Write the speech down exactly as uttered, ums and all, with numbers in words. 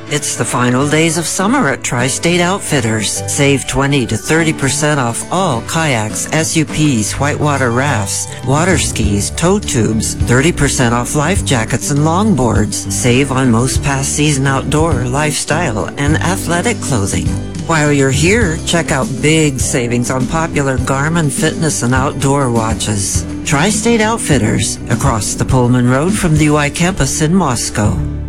It's the final days of summer at Tri-State Outfitters. Save twenty to thirty percent off all kayaks, S U Ps, whitewater rafts, water skis, tow tubes, thirty percent off life jackets and longboards. Save on most past season outdoor, lifestyle, and athletic clothing. While you're here, check out big savings on popular Garmin fitness and outdoor watches. Tri-State Outfitters, across the Pullman Road from the U I campus in Moscow.